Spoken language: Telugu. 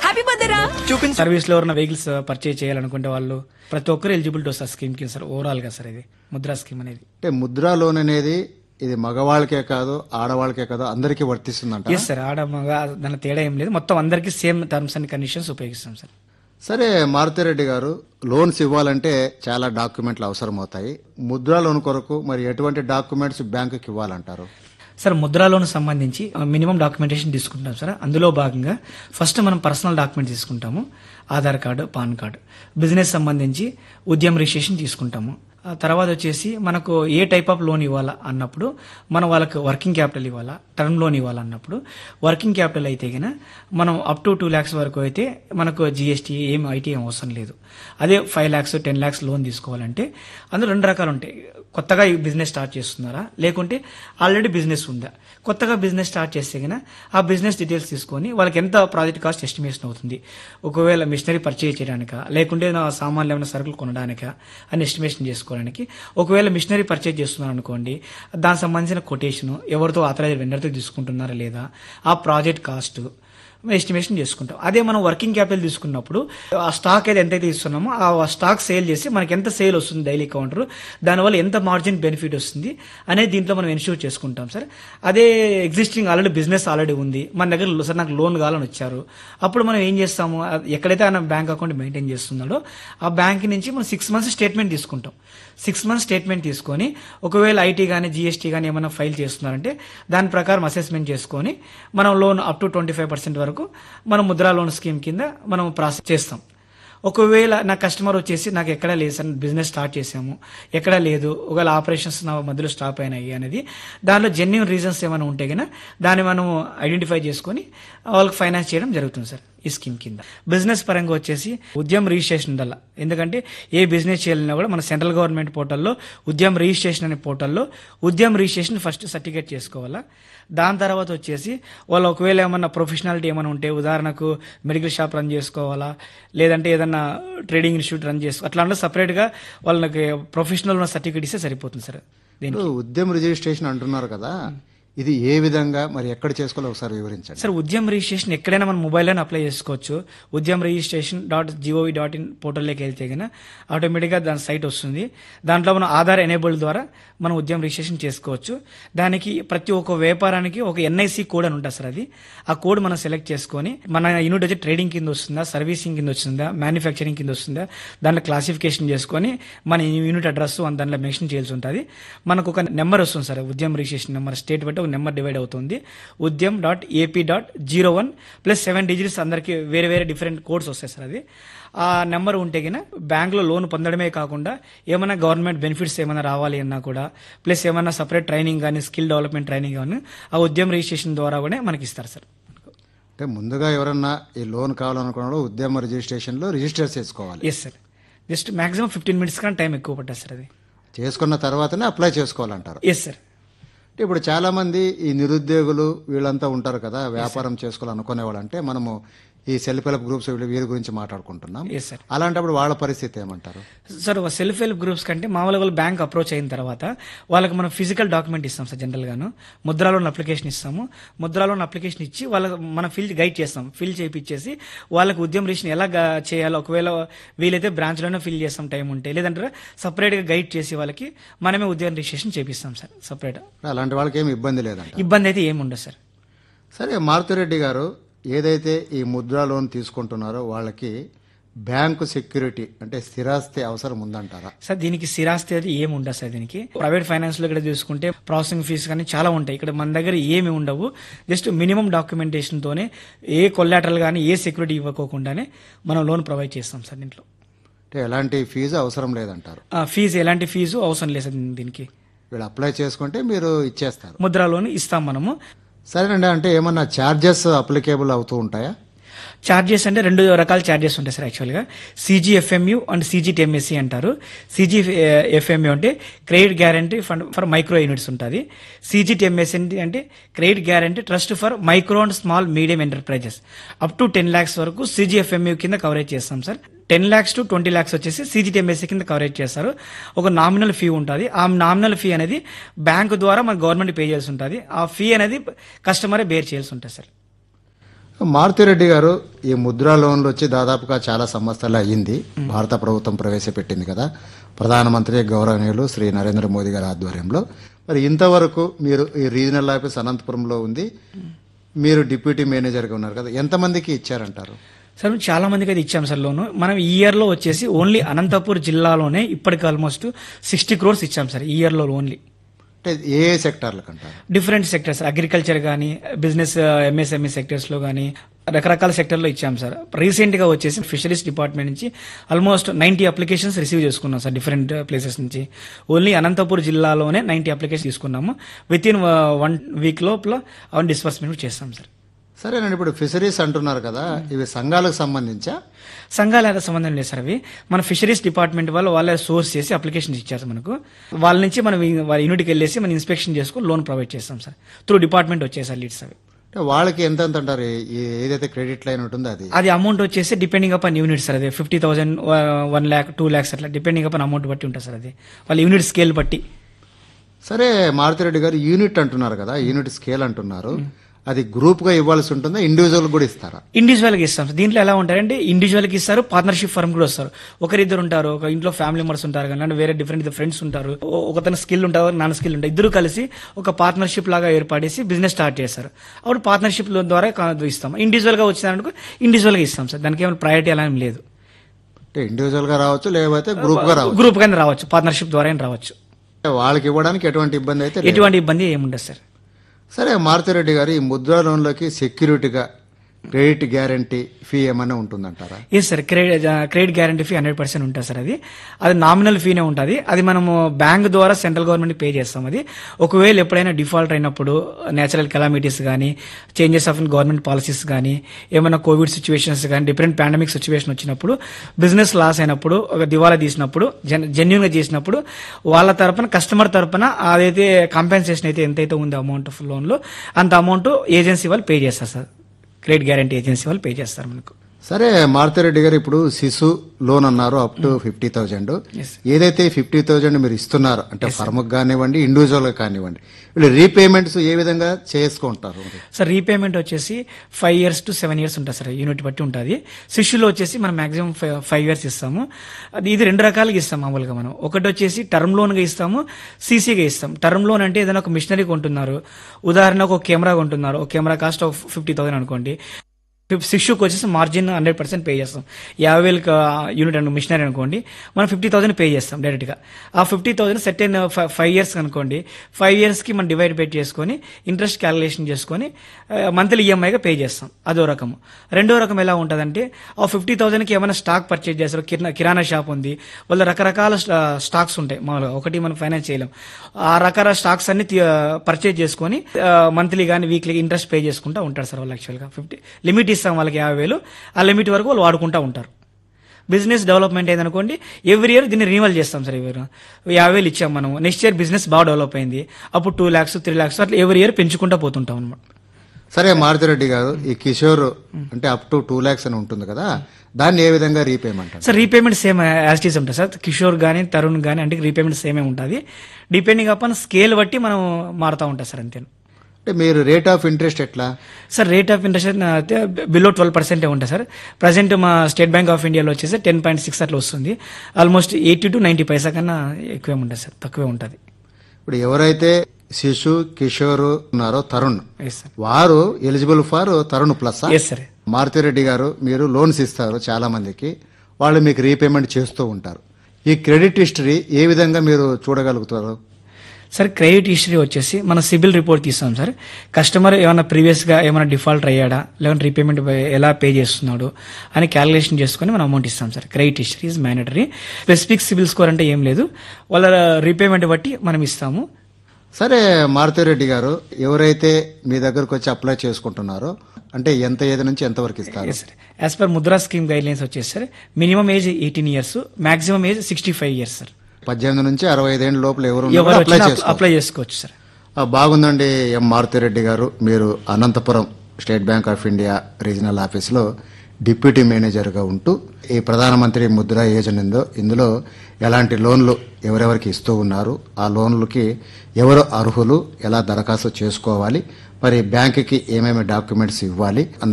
హ్యాపీ బర్త్డే రా. సర్వీస్ లో ఉన్న వెహికల్స్ పర్చేజ్ చేయాలనుకుంటే వాళ్ళు ప్రతి ఒక్కరు ఎలిజిబిలిటీ వస్తారు స్కీమ్ కి సార్. ఓవరాల్ గా సార్ ఇది ముద్రా స్కీమ్ అనేది. అంటే ముద్రా లోన్ అనేది ఇది మగవాళ్ళకే కాదు ఆడవాళ్ళకే కాదు అందరికీ వర్తిస్తుందంట. ఎస్ సార్, ఆడ మగ దాని తేడా ఏం లేదు, మొత్తం అందరికీ సేమ్ టర్మ్స్ అండ్ కండిషన్స్ ఉపయోగిస్తాం సార్. సరే మారుతిరెడ్డి గారు, లోన్స్ ఇవ్వాలంటే చాలా డాక్యుమెంట్లు అవసరం అవుతాయి. ముద్రా లోన్ కొరకు మరి ఎటువంటి డాక్యుమెంట్స్ బ్యాంకుకి ఇవ్వాలంటారు? సార్ ముద్రా లోన్ సంబంధించి మినిమం డాక్యుమెంటేషన్ తీసుకుంటాం సార్. అందులో భాగంగా ఫస్ట్ మనం పర్సనల్ డాక్యుమెంట్ తీసుకుంటాము, Aadhaar card, pan card. Business సంబంధించి ఉద్యమ రిజిస్ట్రేషన్ తీసుకుంటాము. ఆ తర్వాత వచ్చేసి మనకు ఏ టైప్ ఆఫ్ లోన్ ఇవ్వాలా అన్నప్పుడు మనం వాళ్ళకి వర్కింగ్ క్యాపిటల్ ఇవ్వాలా, టర్మ్ లోన్ ఇవ్వాలన్నప్పుడు వర్కింగ్ క్యాపిటల్ అయితే కనుక మనం అప్ టు 2 lakhs వరకు అయితే మనకు జిఎస్టీ ఏం ఐటీ ఏం అవసరం లేదు. అదే 5 lakhs 10 lakhs లోన్ తీసుకోవాలంటే అందులో 2 రకాలు ఉంటాయి. కొత్తగా ఈ బిజినెస్ స్టార్ట్ చేస్తున్నారా, లేకుంటే ఆల్రెడీ బిజినెస్ ఉందా. కొత్తగా బిజినెస్ స్టార్ట్ చేస్తే కనుక ఆ బిజినెస్ డీటెయిల్స్ తీసుకొని వాళ్ళకి ఎంత ప్రాజెక్ట్ కాస్ట్ ఎస్టిమేషన్ అవుతుంది, ఒకవేళ మిషనరీ పర్చేజ్ చేయడానికా లేకుంటే నా సామాన్లు ఏమైనా సరుకులు కొనడానికా అని ఎస్టిమేషన్ చేసుకోవడానికి. ఒకవేళ మిషనరీ పర్చేజ్ చేస్తున్నారు అనుకోండి, దానికి సంబంధించిన కొటేషన్ ఎవరితో ఆథరైజ్ వెండర్తో తీసుకుంటున్నారా లేదా, ఆ ప్రాజెక్ట్ కాస్ట్ ఎస్టిమేషన్ చేసుకుంటాం. అదే మనం వర్కింగ్ క్యాపిటల్ తీసుకున్నప్పుడు ఆ స్టాక్ అయితే ఎంతైతే ఇస్తున్నామో ఆ స్టాక్ సేల్ చేసి మనకి ఎంత సేల్ వస్తుంది డైలీ కౌంటర్, దానివల్ల ఎంత మార్జిన్ బెనిఫిట్ వస్తుంది అనేది దీంట్లో మనం ఎన్ష్యూర్ చేసుకుంటాం సార్. అదే ఎగ్జిస్టింగ్ ఆల్రెడీ బిజినెస్ ఆల్రెడీ ఉంది, మన దగ్గర సార్ నాకు లోన్ కావాలని వచ్చారు, అప్పుడు మనం ఏం చేస్తాము, ఎక్కడైతే ఆయన బ్యాంక్ అకౌంట్ మెయింటైన్ చేస్తున్నాడో ఆ బ్యాంక్ నుంచి మనం 6 months స్టేట్మెంట్ తీసుకుంటాం. 6 months స్టేట్మెంట్ తీసుకొని ఒకవేళ ఐటీ కానీ జిఎస్టీ కానీ ఏమైనా ఫైల్ చేస్తున్నారంటే దాని ప్రకారం అసెస్మెంట్ చేసుకొని మనం లోన్ అప్ టు 25% వరకు మనం ముద్రా లోన్ స్కీమ్ కింద మనం ప్రాసెస్ చేస్తాం. ఒకవేళ నా కస్టమర్ వచ్చేసి నాకు ఎక్కడా లేదు సార్, బిజినెస్ స్టార్ట్ చేసాము ఎక్కడా లేదు, ఒకవేళ ఆపరేషన్స్ నా మధ్యలో స్టాప్ అయినాయి అనేది దానిలో జెన్యూన్ రీజన్స్ ఏమైనా ఉంటే కనుక దాన్ని మనం ఐడెంటిఫై చేసుకొని వాళ్ళకి ఫైనాన్స్ చేయడం జరుగుతుంది సార్ ఈ స్కీమ్ కింద. బిజినెస్ పరంగా వచ్చేసి ఉద్యమ రిజిస్ట్రేషన్ ఉండాలి. ఎందుకంటే ఏ బిజినెస్ చేయాలన్నా కూడా మన సెంట్రల్ గవర్నమెంట్ పోర్టల్లో ఉద్యమ రిజిస్ట్రేషన్ అనే పోర్టల్లో ఉద్యమ రిజిస్ట్రేషన్ ఫస్ట్ సర్టిఫికేట్ చేసుకోవాలా. దాని తర్వాత వచ్చేసి వాళ్ళు ఒకవేళ ఏమన్నా ప్రొఫెషనాలిటీ ఏమైనా ఉంటే, ఉదాహరణకు మెడికల్ షాప్ రన్ చేసుకోవాలా, లేదంటే ఏదన్నా ట్రేడింగ్ ఇన్స్టిట్యూట్ రన్ చేసుకో, అట్లా అంటే సపరేట్గా వాళ్ళకి ప్రొఫెషనల్ సర్టిఫికేట్ ఇస్తే సరిపోతుంది సార్. దీనికి ఉద్యమ రిజిస్ట్రేషన్ అంటున్నారు కదా, ఇది ఏ విధంగా మరి ఎక్కడ చేసుకోవాలో ఒకసారి వివరించండి సార్. ఉద్యమ రిజిస్ట్రేషన్ ఎక్కడైనా మన మొబైల్లోనే అప్లై చేసుకోవచ్చు. ఉద్యమ రిజిస్ట్రేషన్ .gov.in పోర్టల్లోకి వెళ్తే కనుక ఆటోమేటిక్గా దాని సైట్ వస్తుంది. దాంట్లో మనం ఆధార్ ఎనేబుల్డ్ ద్వారా మనం ఉద్యమ రిజిస్ట్రేషన్ చేసుకోవచ్చు. దానికి ప్రతి ఒక్క వ్యాపారానికి ఒక ఎన్ఐసి కోడ్ అని ఉంటుంది సార్. అది ఆ కోడ్ మనం సెలెక్ట్ చేసుకొని మన యూనిట్ వచ్చి ట్రేడింగ్ కింద వస్తుందా, సర్వీసింగ్ కింద వస్తుందా, మ్యానుఫ్యాక్చరింగ్ కింద వస్తుందా, దాంట్లో క్లాసిఫికేషన్ చేసుకొని మన యూనిట్ అడ్రస్ దాంట్లో మెన్షన్ చేయాల్సి ఉంటుంది. మనకు ఒక నెంబర్ వస్తుంది సార్, ఉద్యమ రిజిస్ట్రేషన్ నెంబర్. స్టేట్ బట్టి ఒక నెంబర్ డివైడ్ అవుతుంది. udyam.ap.01 + 7 digits అందరికి వేరే వేరే డిఫరెంట్ కోడ్స్ వస్తాయి సార్. అది ఆ నెంబర్ ఉంటే గిన బ్యాంకులో లోన్ పొందడమే కాకుండా ఏమైనా గవర్నమెంట్ బెనిఫిట్స్ ఏమైనా రావాలి అన్నా కూడా, ప్లస్ ఏమైనా సపరేట్ ట్రైనింగ్ కానీ స్కిల్ డెవలప్మెంట్ ట్రైనింగ్ కానీ ఆ ఉద్యమ రిజిస్ట్రేషన్ ద్వారా కూడా మనకి ఇస్తారు సార్. అంటే ముందుగా ఎవరన్నా ఈ లోన్ కావాలనుకున్నాడో ఉద్యమ రిజిస్ట్రేషన్ లో రిజిస్టర్ చేసుకోవాలి. Yes sir, just maximum 15 minutes కానీ టైం ఎక్కువ పట్టదు సార్. అది చేసుకున్న తర్వాతనే అప్లై చేసుకోవాలంటారు. Yes sir. ఇప్పుడు చాలా మంది ఈ నిరుద్యోగులు వీళ్ళంతా ఉంటారు కదా, వ్యాపారం చేసుకోవాలనుకునే వాళ్ళు. అంటే మనము ఈ సెల్ఫ్ హెల్ప్ గ్రూప్స్ వీరి గురించి మాట్లాడుకుంటున్నాం. అలాంటప్పుడు వాళ్ళ పరిస్థితి ఏమంటారు సార్? సెల్ఫ్ హెల్ప్ గ్రూప్స్ కంటే మామూలుగా వాళ్ళు బ్యాంక్ అప్రోచ్ అయిన తర్వాత వాళ్ళకి మనం ఫిజికల్ డాక్యుమెంట్ ఇస్తాం సార్. జనరల్ గాను ముద్రా లోన్ అప్లికేషన్ ఇస్తాము. ముద్రా లోన్ అప్లికేషన్ ఇచ్చి వాళ్ళకి మనం గైడ్ చేస్తాం. ఫిల్ చేయించేసి వాళ్ళకి ఉద్యమ రిజిస్ట్రేషన్ ఎలా చేయాలో, ఒకవేళ వీలైతే బ్రాంచ్ లోనే ఫిల్ చేస్తాం టైం ఉంటే, లేదంటే సపరేట్ గా గైడ్ చేసి వాళ్ళకి మనమే ఉద్యమ రిజిస్ట్రేషన్ చేపిస్తాం సార్ సపరేట్. అలాంటి వాళ్ళకి ఏమి ఇబ్బంది లేదంట? ఇబ్బంది అయితే ఏమి ఉండదు సార్. సరే మారుతిరెడ్డి గారు, ఏదైతే ఈ ముద్రా లోన్ తీసుకుంటున్నారో వాళ్ళకి బ్యాంకు సెక్యూరిటీ అంటే స్థిరాస్తి అవసరం ఉందంటారా సార్? దీనికి స్థిరాస్తి అది ఏమి ఉండదు సార్. దీనికి ప్రైవేట్ ఫైనాన్స్ లో ఇక్కడ చూసుకుంటే ప్రాసెసింగ్ ఫీజు కానీ చాలా ఉంటాయి. ఇక్కడ మన దగ్గర ఏమి ఉండవు. జస్ట్ మినిమం డాక్యుమెంటేషన్ తోనే ఏ కొల్లాటరల్ కానీ ఏ సెక్యూరిటీ ఇవ్వకోకుండానే మనం లోన్ ప్రొవైడ్ చేస్తాం సార్. దీంట్లో అంటే ఎలాంటి ఫీజు అవసరం లేదంటారు? ఎలాంటి ఫీజు అవసరం లేదు సార్. దీనికి వీళ్ళు అప్లై చేసుకుంటే మీరు ఇచ్చేస్తారు, ముద్రా లోన్ ఇస్తాం మనము. సరేనండి. అంటే ఏమన్నా ఛార్జెస్ అప్లికేబుల్ అవుతూ ఉంటాయా? ఛార్జెస్ అంటే 2 రకాల ఛార్జెస్ ఉంటాయి సార్. యాక్చువల్గా CGFMU అండ్ CGTMSE అంటారు. CGFMU అంటే credit guarantee fund for micro units ఉంటుంది. CGTMSE అంటే credit guarantee trust for micro and small medium enterprises. Up to 10 lakhs వరకు CGFMU కింద కవరేజ్ చేస్తాం సార్. 10 lakhs to 20 lakhs వచ్చేసి CGTMSE కింద కవరేజ్ చేస్తారు. ఒక నామినల్ ఫీ ఉంటుంది. ఆ నామినల్ ఫీ అనేది బ్యాంకు ద్వారా మన గవర్నమెంట్ పే చేయాల్సి ఉంటుంది. ఆ ఫీ అనేది కస్టమరే బేర్ చేయాల్సి ఉంటుంది సార్. మారుతిరెడ్డి గారు, ఈ ముద్రా లోన్లు వచ్చి దాదాపుగా చాలా సంవత్సరాలు అయ్యింది. భారత ప్రభుత్వం ప్రవేశపెట్టింది కదా, ప్రధానమంత్రి గౌరవనీయులు శ్రీ నరేంద్ర మోదీ గారి ఆధ్వర్యంలో. మరి ఇంతవరకు మీరు ఈ రీజనల్ ఆఫీస్ అనంతపురంలో ఉంది, మీరు డిప్యూటీ మేనేజర్గా ఉన్నారు కదా, ఎంతమందికి ఇచ్చారంటారు? సార్ చాలా మందికి అయితే ఇచ్చాం సార్ లోను. మనం ఈ ఇయర్ లో వచ్చేసి ఓన్లీ అనంతపూర్ జిల్లాలోనే ఇప్పటికి ఆల్మోస్ట్ 60 crores ఇచ్చాం సార్ ఈ ఇయర్ లో ఓన్లీ. అంటే ఏ సెక్టార్లకు అంటారు? డిఫరెంట్ సెక్టర్స్, అగ్రికల్చర్ కానీ, బిజినెస్, ఎంఎస్ఎంఈ సెక్టర్స్ లో కానీ రకరకాల సెక్టర్ లో ఇచ్చాం సార్. రీసెంట్ గా వచ్చేసి ఫిషరీస్ డిపార్ట్మెంట్ నుంచి ఆల్మోస్ట్ 90 అప్లికేషన్స్ రిసీవ్ చేసుకున్నాం సార్ డిఫరెంట్ ప్లేసెస్ నుంచి. ఓన్లీ అనంతపూర్ జిల్లాలోనే 90 అప్లికేషన్ తీసుకున్నాము. విత్ ఇన్ 1 week లోపల అవన్నీ డిస్బర్స్మెంట్ చేస్తాం సార్. సరేనండి, ఇప్పుడు ఫిషరీస్ అంటున్నారు కదా, ఇవి సంఘాలకు సంబంధించా? సంఘాల సంబంధం లేదు సార్. అవి మన ఫిషరీస్ డిపార్ట్మెంట్ వాళ్ళు వాళ్ళే సోర్స్ చేసి అప్లికేషన్ ఇచ్చారు మనకు. వాళ్ళ నుంచి మనం వాళ్ళ యూనిట్కి వెళ్ళేసి మనం ఇన్స్పెక్షన్ చేసుకుని లోన్ ప్రొవైడ్ చేస్తాం సార్. త్రూ డిపార్ట్మెంట్ వచ్చేసారి లీడ్స్ అవి. అంటే వాళ్ళకి ఎంత అంటారు? ఏదైతే క్రెడిట్ లైన్ ఉంటుందో అది అమౌంట్ వచ్చేసి డిపెండింగ్ అపాన్ యూనిట్ సార్. అది 50,000, 1 lakh, 2 lakhs అట్లా డిపెండింగ్ అపాన్ అమౌంట్ బట్టి ఉంటుంది సార్. అది వాళ్ళ యూనిట్ స్కేల్ బట్టి. సరే మారుతిరెడ్డి గారు, యూనిట్ అంటున్నారు కదా, యూనిట్ స్కేల్ అంటున్నారు, అది గ్రూప్ గా ఇవ్వాల్సి ఉంటుందా, ఇండివిజువల్ కూడా ఇస్తారా? ఇండివిజువల్ గా ఇస్తాం సార్. దీంట్లో ఎలా ఉంటారంటే ఇండివిజువల్ కి ఇస్తారు, పార్ట్నర్షిప్ ఫర్మ్ కూడా వస్తారు. ఒకరిద్దరు ఉంటారు, ఒక ఇంట్లో ఫ్యామిలీ మెంబర్స్ ఉంటారు, కానీ వేరే డిఫరెంట్ ఫ్రెండ్స్ ఉంటారు, ఒకతన స్కిల్ ఉంటారు, నాన్ స్కిల్ ఉంటారు, ఇద్దరు కలిసి ఒక పార్ట్నర్షిప్ లాగా ఏర్పడేసి బిజినెస్ స్టార్ట్ చేస్తారు. అప్పుడు పార్ట్నర్షిప్ ద్వారా ఇస్తాం. ఇండివిజువల్ గా వచ్చిందనుకో ఇండివిజువల్ గా ఇస్తాం సార్. దానికి ఏమైనా ప్రయారిటీ అలా ఏం లేదు. అంటే ఇండివిజువల్ గా రావచ్చు, లేకపోతే గ్రూప్ గా రావచ్చు. గ్రూప్ గానే రావచ్చు, పార్ట్నర్షిప్ ద్వారా రావచ్చు. వాళ్ళకి ఇవ్వడానికి ఎటువంటి ఇబ్బంది అయితే లేదు. ఎటువంటి ఇబ్బంది ఏముండదు సార్. సరే మారుతిరెడ్డి గారు, ఈ ముద్రా లోన్లోకి సెక్యూరిటీగా క్రెడిట్ గ్యారంటీ ఫీ ఏమైనా ఉంటుందంటారా? Yes sir, credit guarantee fee 100% ఉంటుంది సార్. అది నామినల్ ఫీనే ఉంటుంది. అది మనము బ్యాంక్ ద్వారా సెంట్రల్ గవర్నమెంట్ పే చేస్తాం. అది ఒకవేళ ఎప్పుడైనా డిఫాల్ట్ అయినప్పుడు, నేచురల్ కెలామిటీస్ కానీ, చేంజెస్ ఆఫ్ గవర్నమెంట్ పాలసీస్ కానీ, ఏమైనా కోవిడ్ సిచ్యువేషన్స్ కానీ, డిఫరెంట్ పాండమిక్ సిచ్యువేషన్ వచ్చినప్పుడు, బిజినెస్ లాస్ అయినప్పుడు, ఒక దివాలా తీసినప్పుడు, జెన్యున్ గా చేసినప్పుడు, వాళ్ళ తరపున కస్టమర్ తరపున అదైతే కాంపెన్సేషన్ అయితే ఎంతైతే ఉందో అమౌంట్ లోన్ లో, అంత అమౌంట్ ఏజెన్సీ వాళ్ళు పే చేస్తారు సార్. క్రెడిట్ గ్యారంటీ ఏజెన్సీ వాళ్ళు పే చేస్తారు మనకు. సరే మారుతిరెడ్డి గారు, ఇప్పుడు శిశు లోన్ అన్నారు అప్ టు 50,000. ఏదైతే 50,000 మీరు ఇస్తున్నారు, అంటే ఫర్మ్ కానివ్వండి, ఇండివిజువల్ గా కానివ్వండి, వీళ్ళు రీపేమెంట్స్ ఏ విధంగా చేసుకుంటారు? సార్ రీపేమెంట్ వచ్చేసి 5 years to 7 years ఉంటుంది సార్. యూనిట్ బట్టి ఉంటుంది. శిష్యులో వచ్చేసి మనం మాక్సిమం 5 years ఇస్తాము. ఇది 2 రకాలుగా ఇస్తాం మామూలుగా. మనం ఒకటి వచ్చేసి టర్మ్ లోన్ గా ఇస్తాము, సీసీగా ఇస్తాం. టర్మ్ లోన్ అంటే ఏదైనా ఒక మిషనరీ కొంటున్నారు, ఉదాహరణకు ఒక కెమెరా కొంటున్నారు, ఒక కెమెరా కాస్ట్ 50,000 అనుకోండి. శిష్యుకి వచ్చేసి మార్జిన్ 100% పే చేస్తాం. 50,000 యూనిట్ మిషనరీ అనుకోండి, మనం 50,000 పే చేస్తాం డైరెక్ట్ గా. ఆ 50,000 సెర్టెన్ 5 years అనుకోండి, 5 years కి మనం డివైడ్ బై చేసుకొని ఇంట్రెస్ట్ క్యాలిక్యులేషన్ చేసుకొని మంత్లీ ఈఎంఐగా పే చేస్తాం. అదో రకము. రెండో రకం ఎలా ఉంటుందంటే, ఆ 50,000 కి ఏమైనా స్టాక్ పర్చేజ్ చేస్తారు, కిరాణా షాప్ ఉంది, వాళ్ళ రకరకాల స్టాక్స్ ఉంటాయి. మామూలుగా ఒకటి మనం ఫైనాన్స్ చేయలేం. ఆ రకాల స్టాక్స్ అన్ని పర్చేజ్ చేసుకొని మంత్లీ కానీ వీక్లీ ఇంట్రెస్ట్ పే చేసుకుంటూ ఉంటారు సార్ వాళ్ళు. యాక్చువల్గా 50 లిమిట్ ఇస్తాం వాళ్ళకి 50,000. ఆ లిమిట్ వరకు వాళ్ళు వాడుకుంటూ ఉంటారు. బిజినెస్ డెవలప్మెంట్ అయిందనుకోండి, ఎవ్రీ ఇయర్ దీన్ని రినివల్ చేస్తాం సార్. 50,000 ఇచ్చాం మనం, నెక్స్ట్ ఇయర్ బిజినెస్ బాగా డెవలప్ అయింది, అప్పుడు 2 lakhs, 3 lakhs అట్లా ఎవ్రీ ఇయర్ పెంచుకుంటూ పోతుంటాం అనమాట. సరే మారుతిరెడ్డి గారు, ఈ కిషోర్ అంటే అప్ టు 2 lakhs అని ఉంటుంది కదా, దాన్ని ఏ విధంగా repayment? Sir repayment same as it is ఉంటుంది సార్. కిషోర్ కానీ తరుణ్ కానీ అంటే రీపేమెంట్ సేమే ఉంటుంది. డిపెండింగ్ అపాన్ స్కేల్ బట్టి మనం మారుతూ ఉంటాం సార్. అంతే. అంటే మీరు రేట్ ఆఫ్ ఇంట్రెస్ట్ ఎట్లా? సార్ రేట్ ఆఫ్ ఇంట్రెస్ట్ అయితే బిలో 12% ఉంటుంది సార్. ప్రజెంట్ మా స్టేట్ బ్యాంక్ ఆఫ్ ఇండియాలో వచ్చేసి 10.6 అట్లా వస్తుంది. ఆల్మోస్ట్ 80 to 90 పైసా కన్నా ఎక్కువే ఉంటుంది సార్, తక్కువే ఉంటుంది. ఇప్పుడు ఎవరైతే శిశు, కిషోర్ ఉన్నారో తరుణ్, వారు eligible for Tarun plus. Sir Maruthi Reddy గారు, మీరు లోన్స్ ఇస్తారు చాలా మందికి, వాళ్ళు మీకు రీపేమెంట్ చేస్తూ ఉంటారు. ఈ క్రెడిట్ హిస్టరీ ఏ విధంగా మీరు చూడగలుగుతారు? సార్ క్రెడిట్ హిస్టరీ వచ్చేసి మన సిబిల్ రిపోర్ట్ తీస్తాం సార్. కస్టమర్ ఏమైనా ప్రీవియస్ గా ఏమైనా డిఫాల్ట్ అయ్యాడా, లేదంటే రీపేమెంట్ ఎలా పే చేస్తున్నాడు అని క్యాలిక్యులేషన్ చేసుకుని మనం అమౌంట్ ఇస్తాం sir. Credit history is mandatory. Specific CIBIL score అంటే ఏం లేదు, వాళ్ళ రీపేమెంట్ బట్టి మనం ఇస్తాము. సరే మారుతిరెడ్డి గారు, ఎవరైతే మీ దగ్గరకు వచ్చి అప్లై చేసుకుంటున్నారో, అంటే ఎంత ఏజ్ నుంచి ఎంత వరకు ఇస్తారు? As per Mudra scheme guide lines వచ్చేసి sir, minimum age 18 years, maximum age 65 years sir. 18 నుంచి 65 ఏళ్ళ లోపల ఎవరు అప్లై చేసుకోవచ్చు సార్. బాగుందండి. ఎం మారుతిరెడ్డి గారు, మీరు Anantapuram state bank of India regional ఆఫీస్లో డిప్యూటీ మేనేజర్గా ఉంటూ ఈ ప్రధానమంత్రి ముద్రా యోజన ఇందులో ఎలాంటి లోన్లు ఎవరెవరికి ఇస్తూ ఉన్నారు, ఆ లోన్లకి ఎవరు అర్హులు, ఎలా దరఖాస్తు చేసుకోవాలి, మరి బ్యాంకుకి ఏమేమి డాక్యుమెంట్స్ ఇవ్వాలి